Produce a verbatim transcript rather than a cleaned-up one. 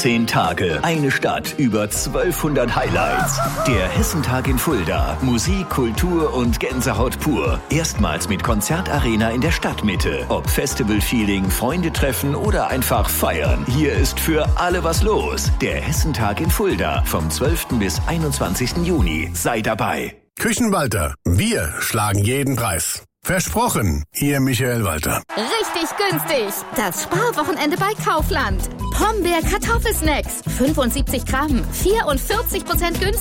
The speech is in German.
Zehn Tage, eine Stadt, über zwölfhundert Highlights. Der Hessentag in Fulda. Musik, Kultur und Gänsehaut pur. Erstmals mit Konzertarena in der Stadtmitte. Ob Festival-Feeling, Freunde treffen oder einfach feiern. Hier ist für alle was los. Der Hessentag in Fulda. Vom zwölften bis einundzwanzigsten Juni. Sei dabei. Küchenwalter. Wir schlagen jeden Preis. Versprochen, Ihr Michael Walter. Richtig günstig. Das Sparwochenende bei Kaufland. Pombeer Kartoffelsnacks. fünfundsiebzig Gramm. vierundvierzig Prozent günstiger.